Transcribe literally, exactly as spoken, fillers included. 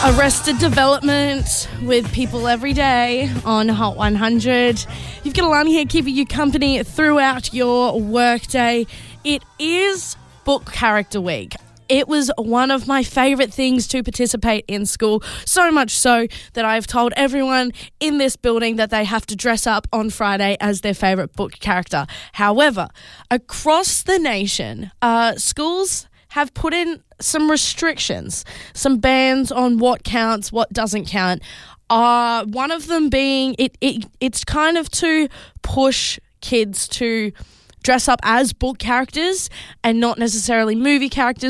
Arrested Development with People Every Day on Hot one hundred. You've got Alani here keeping you company throughout your workday. It is Book Character Week. It was one of my favourite things to participate in school, so much so that I've told everyone in this building that they have to dress up on Friday as their favourite book character. However, across the nation, uh, schools have put in some restrictions, some bans on what counts, what doesn't count. Uh, one of them being it, it it's kind of to push kids to dress up as book characters and not necessarily movie characters.